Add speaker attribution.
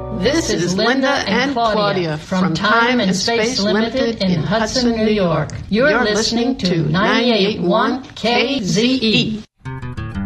Speaker 1: This is Linda and Claudia from Time and Space Limited in Hudson, New York. You're listening to 98.1 KZE.